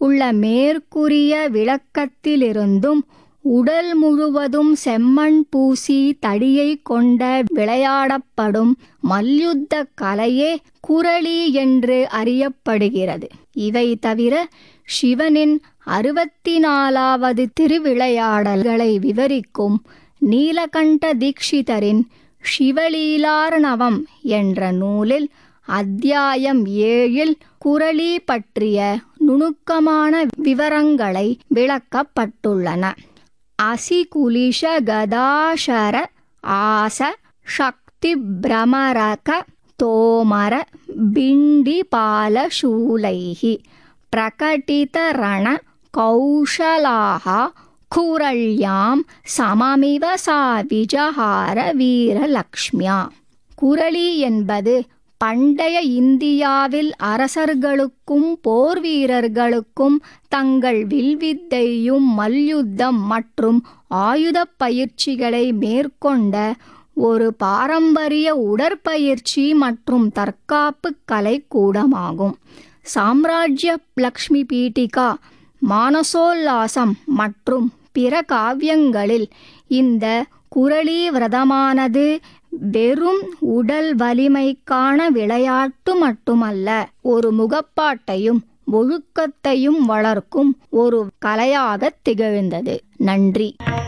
உள்ள மேற்கூறிய விளக்கத்திலிருந்தும் உடல் முழுவதும் செம்மண் பூசி தடியை கொண்ட விளையாடப்படும் மல்யுத்த கலையே குரளி என்று அறியப்படுகிறது. இவை தவிர சிவனின் 64வது திருவிளையாடல்களை விவரிக்கும் நீலகண்ட தீக்ஷிதரின் சிவலீலார்ணவம் என்ற நூலில் அத்தியாயம் 7 குரளி பற்றிய நுணுக்கமான விவரங்களை விளக்கப்பட்டுள்ளன. அசிகுலிஷ கதாசர ஆச சக்தி பிரமரக தோமர பிண்டி பால சூலைஹி பிரகடித ரண கௌஷலாஹ குரள்யாம் சமமிவ சா விஜஹார வீரலக்ஷ்மியா. குரளி என்பது பண்டைய இந்தியாவில் அரசர்களுக்கும் போர் வீரர்களுக்கும் தங்கள் வில்வித்தையும் மல்யுத்தம் மற்றும் ஆயுத பயிற்சிகளை மேற்கொண்ட ஒரு பாரம்பரிய உடற்பயிற்சி மற்றும் தற்காப்பு கலைக்கூடமாகும். சாம்ராஜ்ய லக்ஷ்மி பீட்டிகா, மானசோல்லாசம் மற்றும் பிற காவியங்களில் இந்த குரளி விரதமானது வெறும் உடல் வலிமைக்கான விளையாட்டு மட்டுமல்ல, ஒரு முகப்பாட்டையும் ஒழுக்கத்தையும் வளர்க்கும் ஒரு கலையாக திகழ்ந்தது. நன்றி.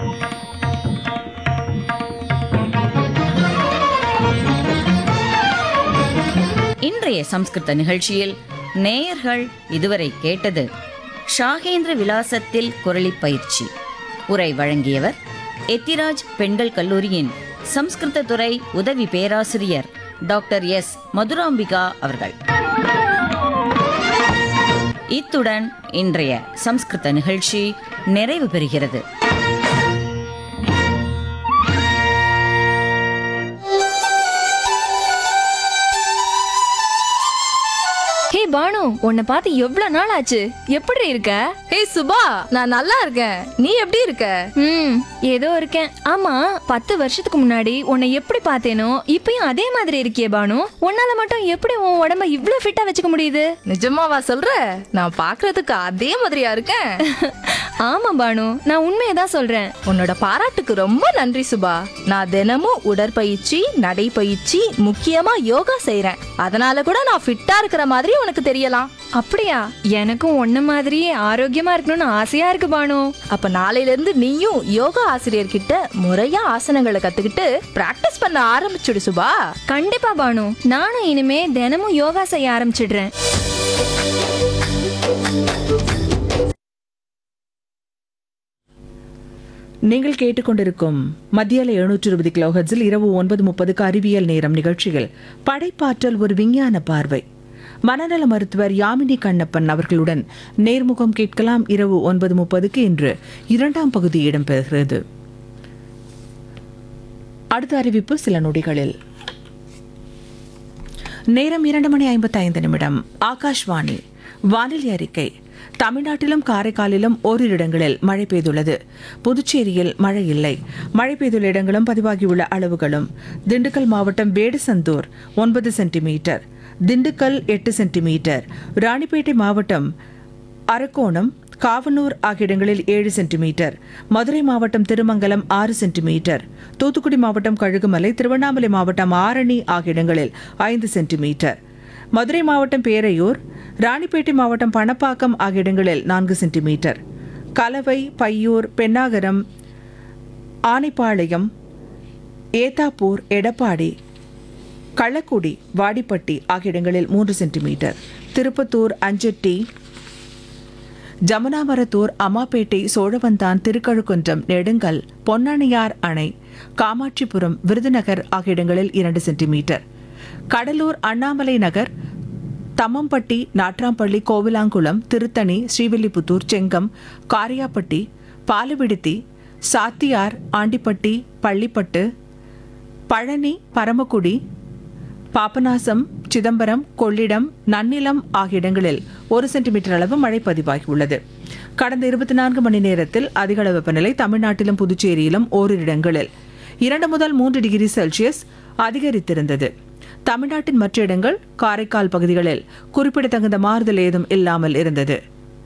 இன்றைய சம்ஸ்கிருத நிகழ்ச்சியில் நேயர்கள் இதுவரை கேட்டது ஷாகேந்திர விலாசத்தில் குரலி பயிற்சி. உரை வழங்கியவர் எத்திராஜ் பெண்கள் கல்லூரியின் சம்ஸ்கிருத துறை உதவி பேராசிரியர் டாக்டர் எஸ் மதுராம்பிகா அவர்கள். இத்துடன் இன்றைய சம்ஸ்கிருத நிகழ்ச்சி நிறைவு பெறுகிறது. பானு, உன்னை பார்த்து எவ்வளவு நாள் ஆச்சு. எப்படி இருக்க? ஹே சுபா, நான் நல்லா இருக்கேன். நீ எப்படி இருக்க? ஏதோ இருக்கேன். ஆமா, 10 வருஷத்துக்கு முன்னாடி உன்னை எப்படி பார்த்தேனோ இப்பயும் அதே மாதிரி இருக்கியே பானு. உன்னால மட்டும் எப்படி உன் உடம்ப இவ்ளோ ஃபிட்டா வச்சுக்க முடியுது? நிஜமாவா சொல்ற? நான் பாக்குறதுக்கு அதே மாதிரியா இருக்கேன். ஆமா பானு, நான் உண்மையதான் சொல்றேன். உன்னோட பாராட்டுக்கு ரொம்ப நன்றி சுபா. நான் தினமும் உடற்பயிற்சி, நடைப்பயிற்சி, முக்கியமா யோகா செய்யறேன். அதனால கூட நான் ஃபிட்டா இருக்கிற மாதிரி உனக்கு தெரியலாம். அப்படியா? எனக்கும் உன்ன மாதிரியே ஆரோக்கியமா இருக்கணும்னு ஆசையா இருக்கு பானு. அப்ப நாளையில இருந்து நீயும் யோகா ஆசிரியர் கிட்ட முறையா ஆசனங்களை கத்துக்கிட்டு பிராக்டிஸ் பண்ண ஆரம்பிச்சுடு சுபா. கண்டிப்பா பானு, நானும் இனிமே தினமும் யோகா செய்ய ஆரம்பிச்சிடுறேன். நீங்கள் கேட்டுக்கொண்டிருக்கும் மத்தியால 720 கிலோஹெர்ட்ஸில் இரவு 9:30 அறிவியல் நேரம் நிகழ்ச்சியில் படைப்பாற்றல் ஒரு விஞ்ஞான பார்வை. மனநல மருத்துவர் யாமினி கண்ணப்பன் அவர்களுடன் நேர்முகம் கேட்கலாம். இரவு 9:30 இன்று 2ஆம் பகுதி இடம்பெறுகிறது. அடுத்த அறிவிப்பு சில நொடிகளில். நேரம் 2:55. ஆகாஷ்வாணி வானிலை அறிக்கை. தமிழ்நாட்டிலும் காரைக்காலிலும் ஓரிரு இடங்களில் மழை பெய்துள்ளது. புதுச்சேரியில் மழை இல்லை. மழை பெய்துள்ள இடங்களும் பதிவாகியுள்ள அளவுகளும்: திண்டுக்கல் மாவட்டம் வேடசந்தூர் 9 சென்டிமீட்டர், திண்டுக்கல் 8 சென்டிமீட்டர், ராணிப்பேட்டை மாவட்டம் அரக்கோணம், காவனூர் ஆகிய இடங்களில் 7 சென்டிமீட்டர், மதுரை மாவட்டம் திருமங்கலம் 6 சென்டிமீட்டர், தூத்துக்குடி மாவட்டம் கழுகுமலை, திருவண்ணாமலை மாவட்டம் ஆரணி ஆகிய இடங்களில் 5 சென்டிமீட்டர், மதுரை மாவட்டம் பேரையூர், ராணிப்பேட்டை மாவட்டம் பணப்பாக்கம் ஆகிய இடங்களில் 4 சென்டிமீட்டர், கலவை, பையூர், பென்னாகரம், ஆனைப்பாளையம், ஏத்தாப்பூர், எடப்பாடி, கள்ளக்குடி, வாடிப்பட்டி ஆகிய இடங்களில் 3 சென்டிமீட்டர், திருப்பத்தூர், அஞ்சட்டி, ஜமுனாமரத்தூர், அம்மாப்பேட்டை, சோழவந்தான், திருக்கழுக்குன்றம், நெடுங்கல், பொன்னானியார் அணை, காமாட்சிபுரம், விருதுநகர் ஆகிய இடங்களில் 2 சென்டிமீட்டர், கடலூர், அண்ணாமலை நகர், தம்மம்பட்டி, நாட்ராம்பள்ளி, கோவிலாங்குளம், திருத்தணி, ஸ்ரீவில்லிபுத்தூர், செங்கம், காரியாப்பட்டி, பாலுவிடுத்தி, சாத்தியார், ஆண்டிப்பட்டி, பள்ளிப்பட்டு, பழனி, பரமக்குடி, பாபநாசம், சிதம்பரம், கொள்ளிடம், நன்னிலம் ஆகிய இடங்களில் 1 சென்டிமீட்டர் அளவு மழை பதிவாகியுள்ளது. கடந்த 24 மணி நேரத்தில் அதிகளவு வெப்பநிலை தமிழ்நாட்டிலும் புதுச்சேரியிலும் ஓரிரு இடங்களில் 2 முதல் 3 டிகிரி செல்சியஸ் அதிகரித்திருந்தது. தமிழ்நாட்டின் மற்ற இடங்கள், காரைக்கால் பகுதிகளில் குறிப்பிடத்தகுந்த மாறுதல் ஏதும் இல்லாமல் இருந்தது.